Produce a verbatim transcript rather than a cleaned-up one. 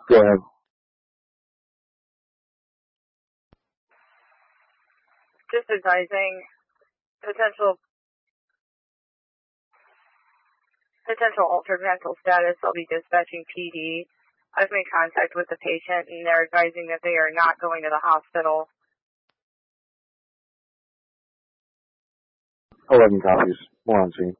Go ahead. Just advising potential potential altered mental status. I'll be dispatching P D. I've made contact with the patient, and they're advising that they are not going to the hospital. eleven copies. More on scene.